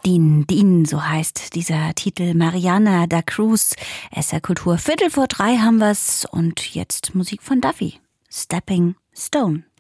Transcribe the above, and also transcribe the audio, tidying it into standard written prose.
Din, Din, so heißt dieser Titel. Mariana da Cruz, SR Kultur. 2:15 haben wir's und jetzt Musik von Duffy. Stepping Stone.